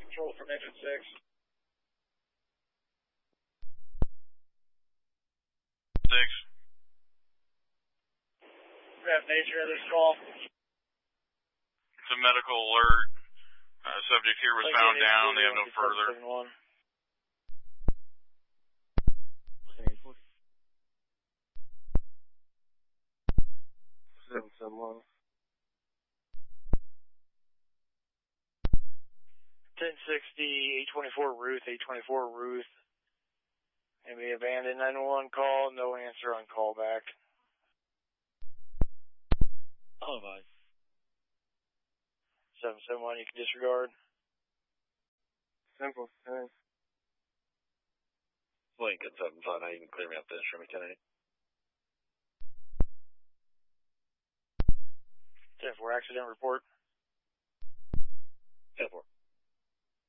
Control from engine 6. We have nature of this call. It's a medical alert. Subject here was found down. They have no further. 771. 1060, 824 Ruth, 824 Ruth. And we abandoned 911 call, no answer on callback. Oh, bye. 771, you can disregard. Simple, 10. Lincoln 759, you can clear me up this from me, 10-8. 10-4 accident report.